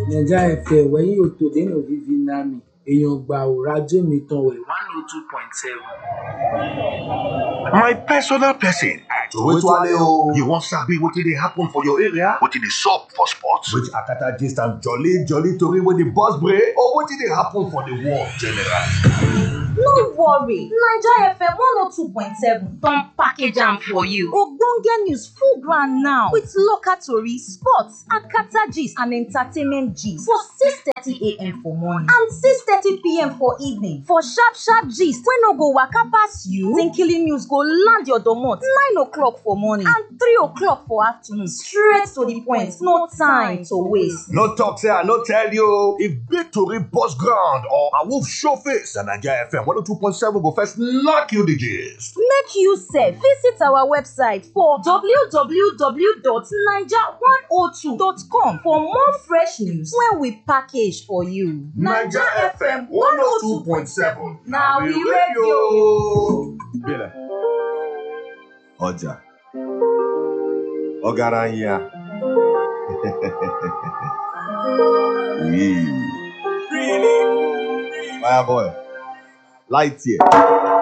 Naija FM wẹ̀yìn òtò dènà vivi nami èèyàn gbà ò rájò mi tán wẹ̀ 102.7. My personal person. You want sabi wetin dey happen for your area? Wetin dey sup for sports? Which Akata gist and jolly tori wey dey burst brain or wetin dey happen for the world generally? No worry, Naija FM 102.7 don package am for you. Ogbonge news full ground now with local tori, sports, Akata gist and entertainment gist for 6:30 a.m. for morning and 6:30 p.m. for evening. For sharp gist wey no go waka pass you, Tinkily news go land your domot 9 o'clock for morning and 3 o'clock for afternoon. Straight to the point, no time to waste. No talk say I no tell you. If big tori burst ground or a wolf show face, na Naija FM 102.7 go first knock you the gist. Make you sef visit our website for www.naija102.com for more fresh news wey we package for you. Naija FM 102.7 na we radio. Bele. Ọjà. Ọgaranya. Really? Fire boy. Light here.